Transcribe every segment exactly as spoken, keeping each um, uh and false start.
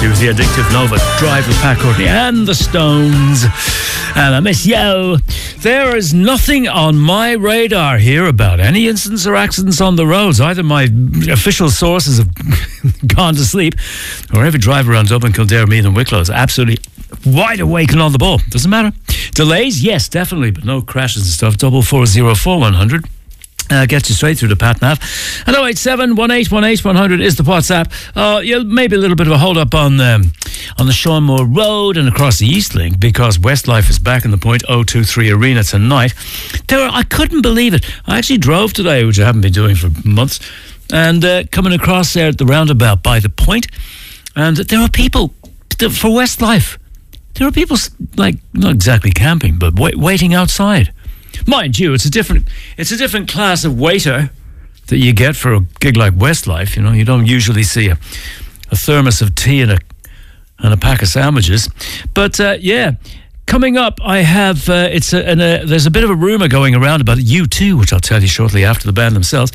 Courtney with the Addictive Nova Drive with Pat Courtney and the Stones. And I miss you. There is nothing on my radar here about any incidents or accidents on the roads. Either my official sources have gone to sleep, or every driver around Dublin, Kildare, Meath and Wicklow is absolutely wide awake and on the ball. Doesn't matter. Delays? Yes, definitely, but no crashes and stuff. Double four zero four one hundred. Uh, gets you straight through the Pat Nav. And oh eight seven, one eight one eight, one hundred is the WhatsApp. Uh, yeah, maybe a little bit of a hold up on um, on the Sean Moore Road and across the East Link, because Westlife is back in the Point oh two three Arena tonight. There were, I couldn't believe it. I actually drove today, which I haven't been doing for months, and uh, coming across there at the roundabout by the Point, and there were people for Westlife. There were people like not exactly camping, but wait, waiting outside. Mind you, it's a different it's a different class of waiter that you get for a gig like Westlife. You know, you don't usually see a, a thermos of tea and a and a pack of sandwiches. But uh, yeah, coming up, I have uh, it's a, an, a, there's a bit of a rumor going around about U two, which I'll tell you shortly after the band themselves,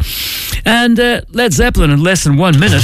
and uh, Led Zeppelin in less than one minute.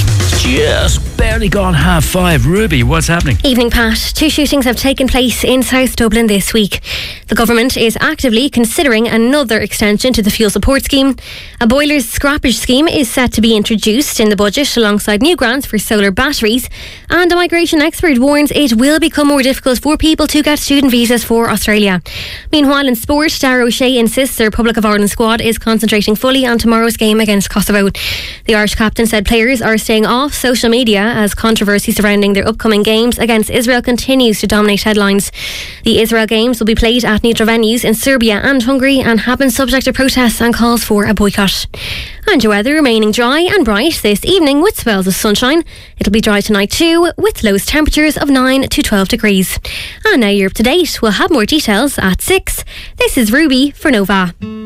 Just barely gone half five. Ruby, what's happening? Evening, Pat. Two shootings have taken place in South Dublin this week. The government is actively considering another extension to the fuel support scheme. A boilers scrappage scheme is set to be introduced in the budget alongside new grants for solar batteries. And a migration expert warns it will become more difficult for people to get student visas for Australia. Meanwhile, in sport, Darragh O'Shea insists the Republic of Ireland squad is concentrating fully on tomorrow's game against Kosovo. The Irish captain said players are staying off social media as controversy surrounding their upcoming games against Israel continues to dominate headlines. The Israel games will be played at neutral venues in Serbia and Hungary and have been subject to protests and calls for a boycott. And your weather remaining dry and bright this evening with spells of sunshine. It'll be dry tonight too, with low temperatures of nine to twelve degrees. And now you're up to date. We'll have more details at six. This is Ruby for Nova.